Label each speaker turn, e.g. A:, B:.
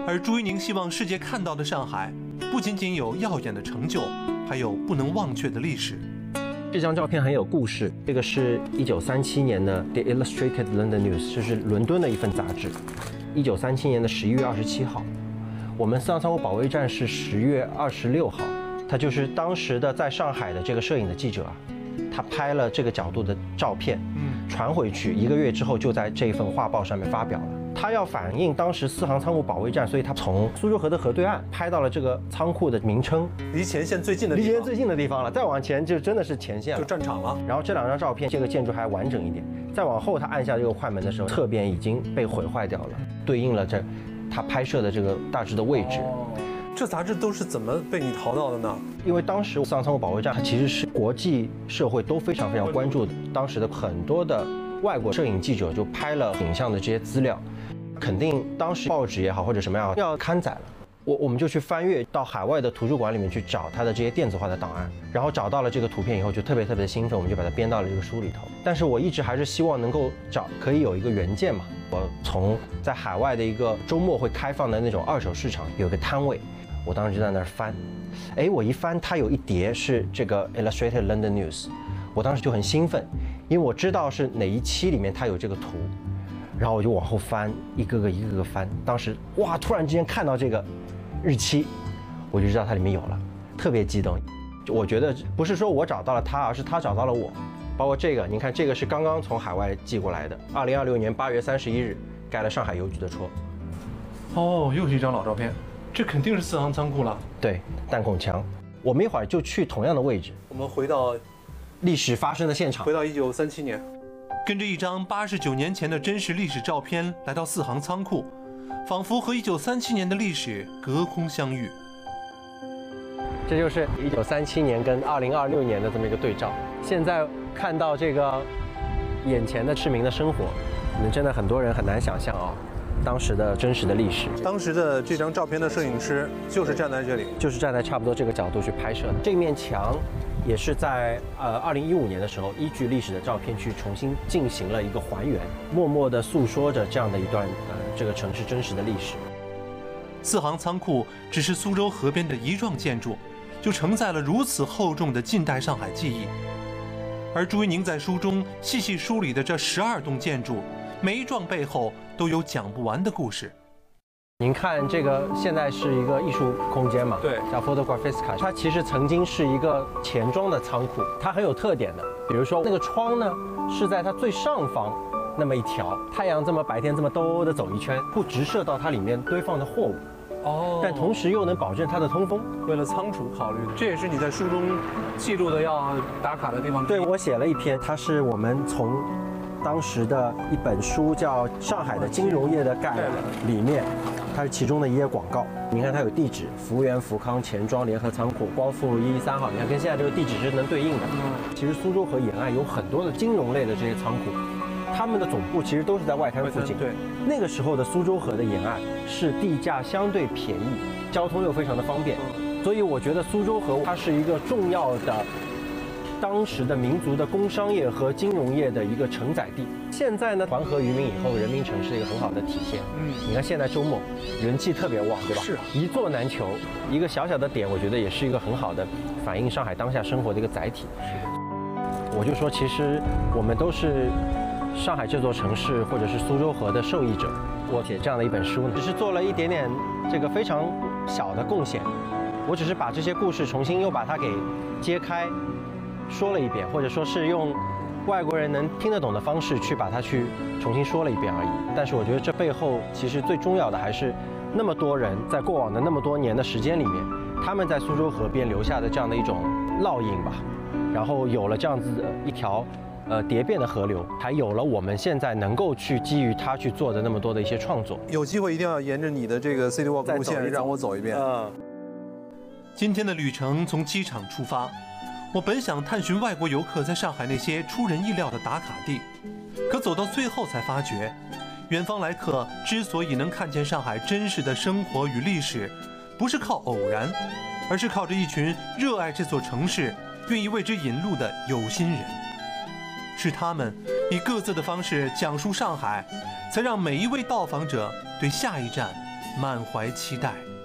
A: 而朱一宁希望世界看到的上海，不仅仅有耀眼的成就，还有不能忘却的历史。
B: 这张照片很有故事，这个是1937年的 The Illustrated London News， 这是伦敦的一份杂志。1937年的11月27号，我们四行仓库保卫战是10月26号。他就是当时的在上海的这个摄影的记者啊，他拍了这个角度的照片，传回去1个月之后就在这份画报上面发表了。他要反映当时四行仓库保卫战，所以他从苏州河的河对岸拍到了这个仓库的名称，
A: 离前线最近的地方，
B: 离前线最近的地方了。再往前就真的是前线了，
A: 就战场了。
B: 然后这2张照片，这个建筑还完整一点。再往后，他按下这个快门的时候，侧边已经被毁坏掉了，对应了他拍摄的这个大致的位置。
A: 这杂志都是怎么被你淘到的呢？
B: 因为当时四行仓库保卫战，它其实是国际社会都非常非常关注的。当时的很多的外国摄影记者就拍了影像的这些资料，肯定当时报纸也好或者什么样要刊载了。我们就去翻阅到海外的图书馆里面去找它的这些电子化的档案，然后找到了这个图片以后就特别的兴奋，我们就把它编到了这个书里头。但是我一直还是希望能够可以有一个原件嘛。我从在海外的一个周末会开放的那种二手市场有个摊位，我当时就在那儿翻，我一翻，它有一叠是这个 Illustrated London News， 我当时就很兴奋，因为我知道是哪一期里面它有这个图，然后我就往后翻，一个个翻。当时哇，突然之间看到这个日期，我就知道它里面有了，特别激动。我觉得不是说我找到了它，而是它找到了我。包括这个，您看这个是刚刚从海外寄过来的，2026年8月31日盖了上海邮局的戳。
A: 哦，又是一张老照片。这肯定是四行仓库了。
B: 对，弹孔墙。我们一会儿就去同样的位置。
A: 我们回到
B: 历史发生的现场，
A: 回到1937年，跟着一张89年前的真实历史照片来到四行仓库，仿佛和1937年的历史隔空相遇。
B: 这就是1937年跟2026年的这么一个对照。现在看到这个眼前的市民的生活，可能真的很多人很难想象啊。当时的真实的历史，
A: 当时的这张照片的摄影师就是站在这里，
B: 就是站在差不多这个角度去拍摄的。这面墙也是在2015年的时候，依据历史的照片去重新进行了一个还原，默默地诉说着这样的一段这个城市真实的历史。
A: 四行仓库只是苏州河边的一幢建筑，就承载了如此厚重的近代上海记忆。而朱一宁在书中细细梳理的这12栋建筑，每一幢背后都有讲不完的故事。
B: 您看这个现在是一个艺术空间嘛，
A: 对，
B: 叫 Photographiska， 它其实曾经是一个钱庄的仓库，它很有特点的。比如说那个窗呢是在它最上方那么一条，太阳这么白天这么兜的走一圈，不直射到它里面堆放的货物。但同时又能保证它的通风，
A: 为了仓储考虑的，这也是你在书中记录的要打卡的地方。
B: 对，我写了一篇，它是我们从当时的一本书叫《上海的金融业的概览》里面，它是其中的一页广告。你看它有地址：福源福康钱庄联合仓库，光复路113号。你看跟现在这个地址是能对应的。其实苏州河沿岸有很多的金融类的这些仓库，他们的总部其实都是在外滩附近。
A: 对，
B: 那个时候的苏州河的沿岸是地价相对便宜，交通又非常的方便，所以我觉得苏州河它是一个重要的当时的民族的工商业和金融业的一个承载地。现在呢，环河于民以后，人民城是一个很好的体现。你看现在周末人气特别旺，对吧？
A: 是
B: 一座难求，一个小小的点，我觉得也是一个很好的反映上海当下生活的一个载体。我就说，其实我们都是上海这座城市或者是苏州河的受益者。我写这样的一本书呢，只是做了一点点这个非常小的贡献。我只是把这些故事重新又把它给揭开，说了一遍，或者说是用外国人能听得懂的方式去把它去重新说了一遍而已。但是我觉得这背后其实最重要的还是那么多人在过往的那么多年的时间里面，他们在苏州河边留下的这样的一种烙印吧，然后有了这样子的一条蝶变的河流，还有了我们现在能够去基于它去做的那么多的一些创作。
A: 有机会一定要沿着你的这个 City Walk 路线让我走一遍。今天的旅程从机场出发，我本想探寻外国游客在上海那些出人意料的打卡地，可走到最后才发觉，远方来客之所以能看见上海真实的生活与历史，不是靠偶然，而是靠着一群热爱这座城市、愿意为之引路的有心人。是他们以各自的方式讲述上海，才让每一位到访者对下一站满怀期待。